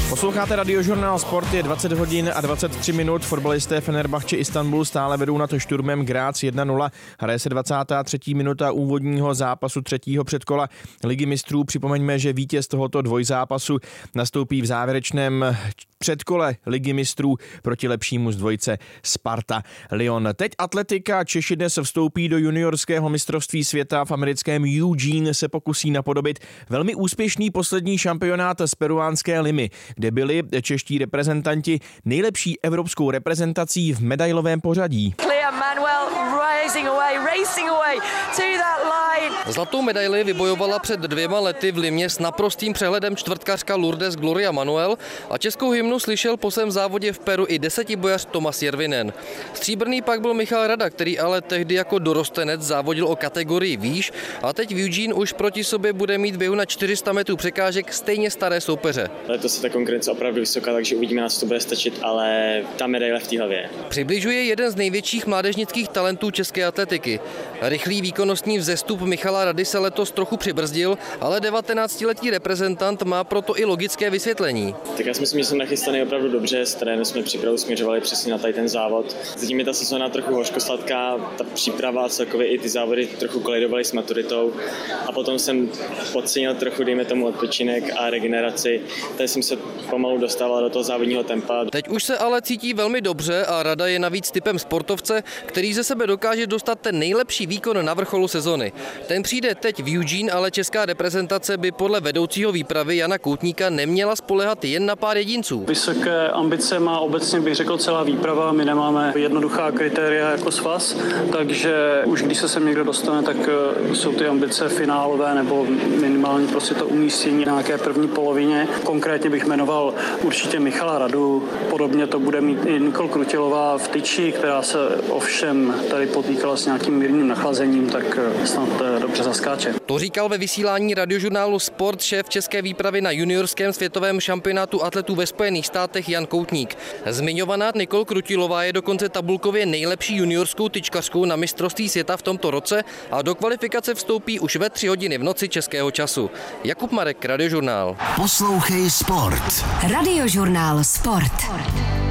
Posloucháte Radiožurnál Sport, je 20 hodin a 23 minut. Fotbalisté Fenerbahče Istanbul stále vedou nad Šturmem Graz 1-0. Hraje se 23. minuta úvodního zápasu třetího předkola Ligy mistrů. Připomeňme, že vítěz tohoto dvojzápasu nastoupí v závěrečném předkole Ligy mistrů proti lepšímu z dvojice Sparta Lyon. Teď atletika. Češi dnes vstoupí do juniorského mistrovství světa v americkém Eugene, se pokusí napodobit velmi úspěšný poslední šampionát z peruánské Limy, kde byli čeští reprezentanti nejlepší evropskou reprezentací v medailovém pořadí. Zlatou medaili vybojovala před 2 lety v Limě s naprostým přehledem čtvrtkařka Lourdes Gloria Manuel a českou hymnu slyšel po svém závodě v Peru i desetibojař Tomas Järvinen. Stříbrný pak byl Michal Rada, který ale tehdy jako dorostenec závodil o kategorii výš a teď v Eugene už proti sobě bude mít v běhu na 400 metrů překážek stejně staré soupeře. Letos je ta konkurence opravdu vysoká, takže uvidíme, na co to bude stačit, ale ta medaile v té hlavě. Přibližuje jeden z největších mládežnických talentů české atletiky. Rychlý výkonnostní vzestup Michala Rady se letos trochu přibrzdil, ale 19letý reprezentant má proto i logické vysvětlení. Tak já si myslím, že jsem nachystaný opravdu dobře, s trénem jsme přípravu směřovali přesně na tady ten závod. Zatím je ta sezóna trochu hořkosladká, ta příprava celkově i ty závody trochu kolidovaly s maturitou a potom jsem podcenil trochu, dejme tomu, odpočinek a regeneraci. Tady jsem se pomalu dostával do toho závodního tempa. Teď už se ale cítí velmi dobře a Rada je navíc typem sportovce, který ze sebe dokáže dostat ten nejlepší výkon na vrcholu sezony. Ten přijde teď v Eugene, ale česká reprezentace by podle vedoucího výpravy Jana Koutníka neměla spoléhat jen na pár jedinců. Vysoké ambice má obecně, bych řekl, celá výprava. My nemáme jednoduchá kritéria jako svaz, takže už když se sem někdo dostane, tak jsou ty ambice finálové nebo minimálně prostě to umístění na nějaké první polovině. Konkrétně bych jmenoval určitě Michala Radu, podobně to bude mít i Nikol Krutilová v tyči, která se ovšem tady potýkala s nějakým mírným nachlazením, tak snad dobře zaskáče. To říkal ve vysílání radiožurnálu Sport šéf české výpravy na juniorském světovém šampionátu atletů ve Spojených státech Jan Koutník. Zmiňovaná Nikol Krutilová je dokonce tabulkově nejlepší juniorskou tyčkařkou na mistrovství světa v tomto roce a do kvalifikace vstoupí už ve 3 hodiny v noci českého času. Jakub Marek, Radiožurnál. Poslouchej Sport. Radiožurnál Sport.